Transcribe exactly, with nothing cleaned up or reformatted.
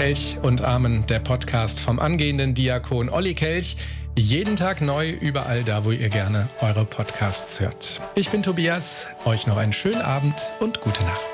Kelch und Amen, der Podcast vom angehenden Diakon Olli Kelch. Jeden Tag neu, überall da, wo ihr gerne eure Podcasts hört. Ich bin Tobias, euch noch einen schönen Abend und gute Nacht.